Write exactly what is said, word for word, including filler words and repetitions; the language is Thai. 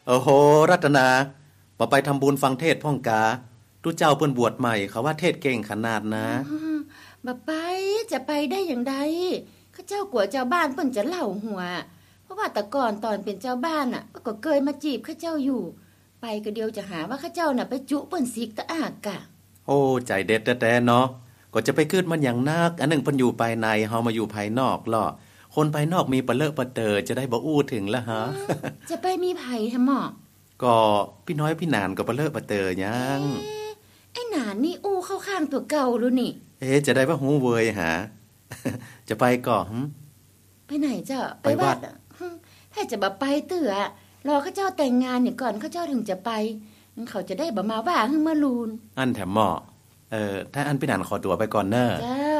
โอ้โหรัตนาบ่ไปทำบุญฟังเทศน์พ่องกาตุเจ้าเปิ้นบวชใหม่เขาว่าเทศน์เก่งขนาดนะบ่ไปจะไปได้อย่างใดข้าเจ้ากลัวเจ้าบ้านเปิ้นจะเล่าหัวเพราะว่าแต่ก่อนตอนเป็นเจ้าบ้านน่ะก็เคยมาจีบข้าเจ้าอยู่ไปก็เดียวจะหาว่าข้าเจ้าน่ะไปจุเปิ้นสิกตะอากะโอ้ใจเด็ดแต่ๆเนาะก็จะไปคิดมันอย่างนักอันนึงเพิ่นอยู่ภายในเฮามาอยู่ภายนอกล่อคนภายนอกมีปะเลอะปะเตอจะได้บ่อู้ถึงละฮะจะไปมีไผแท้หมอก็พี่น้อยพี่นานก็ปะเลอะปะเตอหยังไอ้หนานนี่อู้เข้าข้างตัวเก่ารู้นี่เอ๊ะจะได้ว่าฮู้เวยหาจะไปก่อหึไปไหนเจ้าไปวัดถ้าจะบ่ไปเตื้อรอข้าเจ้าแต่งงานนี่ก่อนข้าเจ้าถึงจะไปเขาจะได้บ่มาว่าฮึมาลูนอันแถมหม้อเอ่อถ้าอันพี่นานขอตัวไปก่อนเน้อจ้า